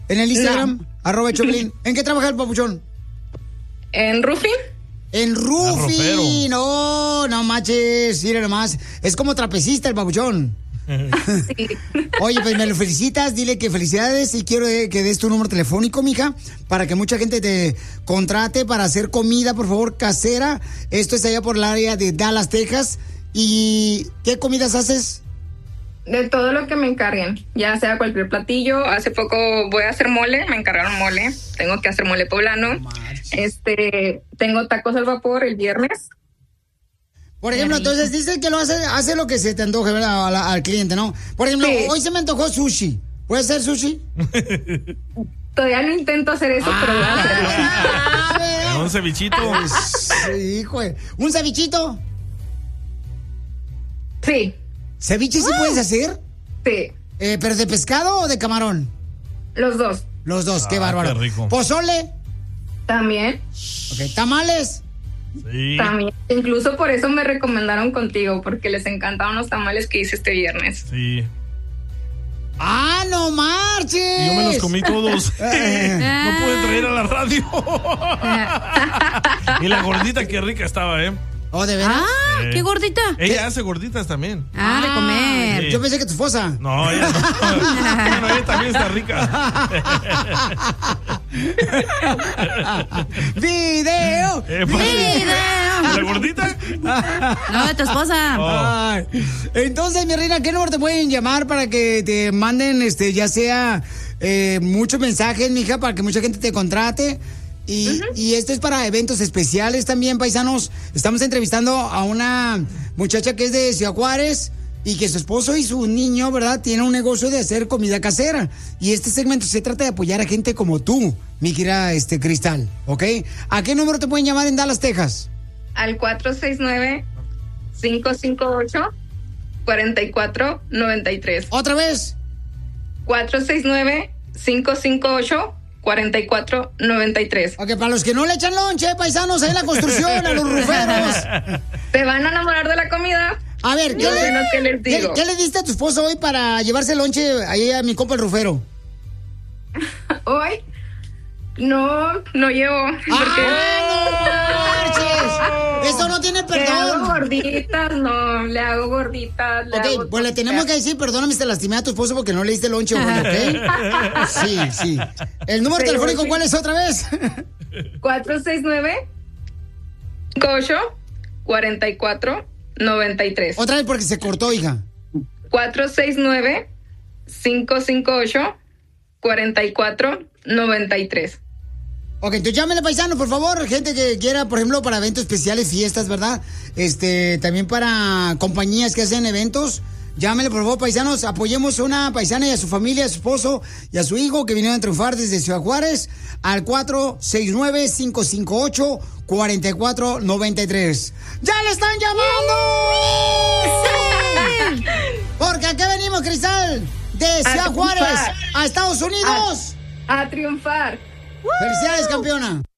en el Instagram, @Choplin. ¿En qué trabaja el papuchón? En roofing. En roofing, no manches, mira nomás. Es como trapecista el papuchón. Sí. Oye, pues me lo felicitas, dile que felicidades y quiero que des tu número telefónico, mija, para que mucha gente te contrate para hacer comida, por favor, casera. Esto es allá por el área de Dallas, Texas. ¿Y qué comidas haces? De todo lo que me encarguen, ya sea cualquier platillo. Hace poco voy a hacer mole, me encargaron mole. Tengo que hacer mole poblano. Tengo tacos al vapor el viernes. Por ejemplo, entonces dices que lo hace lo que se te antoje, ¿verdad? Al cliente, ¿no? Por ejemplo, sí. Hoy se me antojó sushi. ¿Puede ser sushi? Todavía no intento hacer eso, pero voy a hacerlo. Un cevichito. Sí, hijo. ¿Un cevichito? Sí. ¿Ceviche sí puedes hacer? Sí. ¿Pero de pescado o de camarón? Los dos. Los dos, qué bárbaro. Qué rico. ¿Pozole? También. Ok, ¿tamales? Sí. También. Incluso por eso me recomendaron contigo, porque les encantaban los tamales que hice este viernes. Sí. ¡Ah, no marches! Y yo me los comí todos. No pude traer a la radio. Y la gordita, qué rica estaba, ¿eh? ¿Oh, de veras? Ah, qué gordita. Ella hace gorditas también. De comer. Sí. Yo pensé que tu esposa. No, ella no. Bueno, ella también está rica. ¡Video! ¡Video! ¿La gordita? No, de tu esposa. Ay. Entonces, mi reina, ¿qué número te pueden llamar para que te manden, ya sea muchos mensajes, mija, para que mucha gente te contrate? Y esto es para eventos especiales también, paisanos. Estamos entrevistando a una muchacha que es de Ciudad Juárez y que su esposo y su niño, ¿verdad?, tienen un negocio de hacer comida casera. Y este segmento se trata de apoyar a gente como tú, mi querida Cristal, ¿ok? ¿A qué número te pueden llamar en Dallas, Texas? Al 469-558-4493. ¿Otra vez? 469-558-4493. Ok, para los que no le echan lonche, paisanos, ahí en la construcción, a los ruferos. ¿Te van a enamorar de la comida? A ver, ¿qué les digo? ¿Qué le diste a tu esposo hoy para llevarse lonche ahí a mi compa el rufero? ¿Hoy? No llevo. Porque... ¡No! Eso no tiene perdón. Le hago gorditas. Pues le tenemos que decir, perdóname, te lastimé a tu esposo porque no le diste lonche, ¿ok? Sí. ¿El número telefónico cuál es otra vez? 469-558-4493. Otra vez porque se cortó, hija. 469-558-4493. Ok, entonces llámenle, paisano, por favor, gente que quiera, por ejemplo, para eventos especiales, fiestas, ¿verdad? También para compañías que hacen eventos. Llámenle, por favor, paisanos, apoyemos a una paisana y a su familia, a su esposo y a su hijo que vinieron a triunfar desde Ciudad Juárez al 469-558-4493. ¡Ya le están llamando! ¡Sí! Porque aquí venimos, Cristal, de Ciudad Juárez a Estados Unidos. A triunfar. ¡Felicidades, campeona!